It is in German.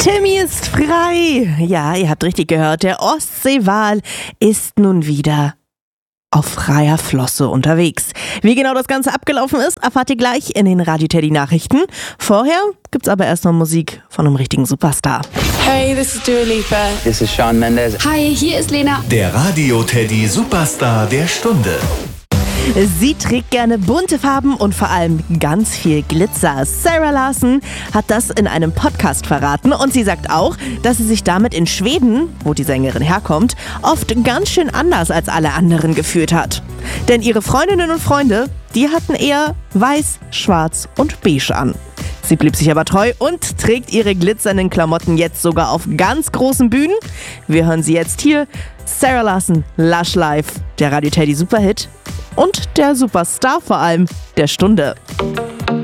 Timmy ist frei. Ja, ihr habt richtig gehört, der Ostseewal ist nun wieder auf freier Flosse unterwegs. Wie genau das Ganze abgelaufen ist, erfahrt ihr gleich in den Radio Teddy Nachrichten. Vorher gibt's aber erst noch Musik von einem richtigen Superstar. Hey, this is Dua Lipa. This is Shawn Mendes. Hi, hier ist Lena. Der Radio Teddy Superstar der Stunde. Sie trägt gerne bunte Farben und vor allem ganz viel Glitzer. Sarah Larsson hat das in einem Podcast verraten und sie sagt auch, dass sie sich damit in Schweden, wo die Sängerin herkommt, oft ganz schön anders als alle anderen gefühlt hat. Denn ihre Freundinnen und Freunde, die hatten eher weiß, schwarz und beige an. Sie blieb sich aber treu und trägt ihre glitzernden Klamotten jetzt sogar auf ganz großen Bühnen. Wir hören sie jetzt hier. Sarah Larsson, Lush Life, der Radio Teddy Superhit und der Superstar vor allem der Stunde.